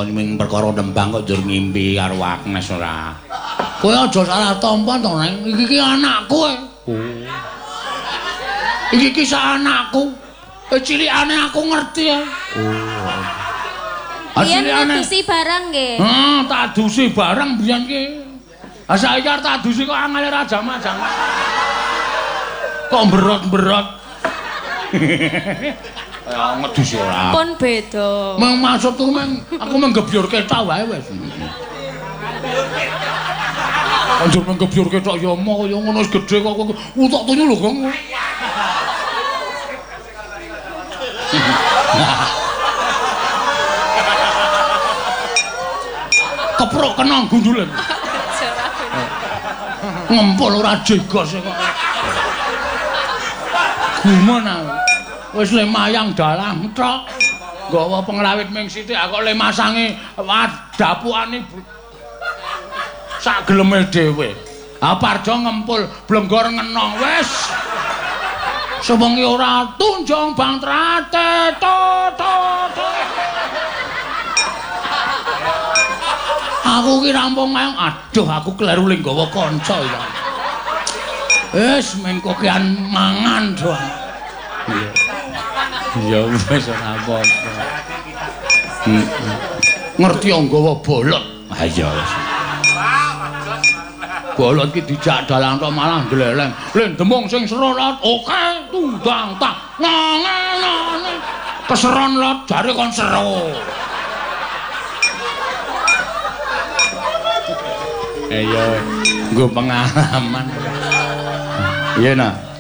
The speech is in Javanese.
ning perkara nembang kok njur ngimpi karo Agnes ora. Kowe aja salah tampa to, Neng. Iki anakku. Oh. Iki sak anakku. Cilikane aku ngerti ya. Oh. Biyen ngadusi barang nggih. Tak adusi barang biyen ki. Ah saiki arep tak adusi kok angel ra jam-jam. Kok berot-berot. Ya ngedusi ora. Pun beda. Maksudku aku menggebyur ketok wae wis. Anjur menggebyur ketok ya mau ya ngono wis gedhe kok utok tunyu lho, Gong. Keprok kena gundulan. Ngempul ora jegos kok. Gumun aku. Wis le mayang dalang tok. Nggawa penglawit ming sithik kok le masange dapukane sak geleme dhewe. Ha parjo ngempul blenggor ngenong wis. Sewengi ora tunjong bang trate to. Aku ki rampung mayang. Aduh aku kleru ling gawa kanca iki. Wis mengko kean mangan doang. Ya wis ora apa-apa. Ngerti nggawa bolot. Ha iya wis. Bolot ki dijak dalang tok malah gleleng. Len demung sing serot oke tundang tak. Nang. Keseron lot jare kon seru. Ayo nggo pengalaman. Iya nak.